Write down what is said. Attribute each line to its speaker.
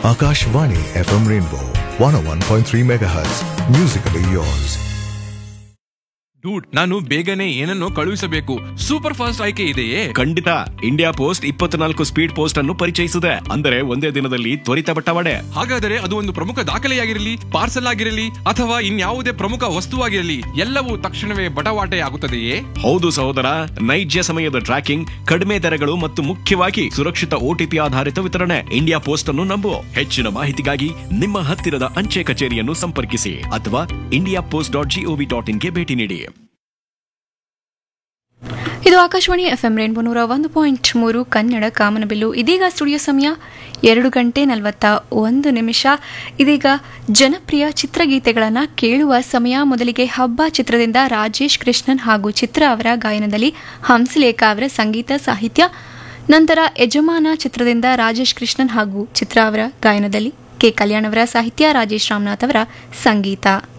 Speaker 1: Akashvani FM Rainbow 101.3 MHz. Musically yours.
Speaker 2: Dude, ನಾನು ಬೇಗನೆ ಏನನ್ನೋ ಕಳುಹಿಸಬೇಕು. ಸೂಪರ್ ಫಾಸ್ಟ್ ಆಯ್ಕೆ ಇದೆಯೇ?
Speaker 3: ಖಂಡಿತ. ಇಂಡಿಯಾ ಪೋಸ್ಟ್ 24 ಸ್ಪೀಡ್ ಪೋಸ್ಟ್ ಅನ್ನು ಪರಿಚಯಿಸಿದೆ. ಅಂದರೆ ಒಂದೇ ದಿನದಲ್ಲಿ ತ್ವರಿತ ಬಟ್ಟವಾಡೆ.
Speaker 2: ಹಾಗಾದರೆ ಅದು ಒಂದು ಪ್ರಮುಖ ದಾಖಲೆಯಾಗಿರಲಿ, ಪಾರ್ಸಲ್ ಆಗಿರಲಿ ಅಥವಾ ಇನ್ಯಾವುದೇ ಪ್ರಮುಖ ವಸ್ತುವಾಗಿರಲಿ, ಎಲ್ಲವೂ ತಕ್ಷಣವೇ ಬಟವಾಟೆ ಆಗುತ್ತದೆಯೇ?
Speaker 3: ಹೌದು ಸಹೋದರ, ನೈಜ ಸಮಯದ ಟ್ರ್ಯಾಕಿಂಗ್, ಕಡಿಮೆ ದರಗಳು ಮತ್ತು ಮುಖ್ಯವಾಗಿ ಸುರಕ್ಷಿತ OTP ಆಧಾರಿತ ವಿತರಣೆ. ಇಂಡಿಯಾ ಪೋಸ್ಟ್ ಅನ್ನು ನಂಬು. ಹೆಚ್ಚಿನ ಮಾಹಿತಿಗಾಗಿ ನಿಮ್ಮ ಹತ್ತಿರದ ಅಂಚೆ ಕಚೇರಿಯನ್ನು ಸಂಪರ್ಕಿಸಿ ಅಥವಾ indiapost.gov.in ಗೆ ಭೇಟಿ ನೀಡಿ.
Speaker 4: ಇದು ಆಕಾಶವಾಣಿ FM ರೇನ್ಬೋ 101.3 ಕನ್ನಡ ಕಾಮನಬಿಲ್ಲು. ಇದೀಗ ಸ್ಟುಡಿಯೋ ಸಮಯ 2:41. ಇದೀಗ ಜನಪ್ರಿಯ ಚಿತ್ರಗೀತೆಗಳನ್ನು ಕೇಳುವ ಸಮಯ. ಮೊದಲಿಗೆ ಹಬ್ಬ ಚಿತ್ರದಿಂದ ರಾಜೇಶ್ ಕೃಷ್ಣನ್ ಹಾಗೂ ಚಿತ್ರ ಅವರ ಗಾಯನದಲ್ಲಿ ಹಂಸಲೇಖ ಅವರ ಸಂಗೀತ ಸಾಹಿತ್ಯ. ನಂತರ ಯಜಮಾನ ಚಿತ್ರದಿಂದ ರಾಜೇಶ್ ಕೃಷ್ಣನ್ ಹಾಗೂ ಚಿತ್ರ ಅವರ ಗಾಯನದಲ್ಲಿ ಕೆ ಕಲ್ಯಾಣ್ ಅವರ ಸಾಹಿತ್ಯ, ರಾಜೇಶ್ ರಾಮನಾಥ್ ಅವರ ಸಂಗೀತ.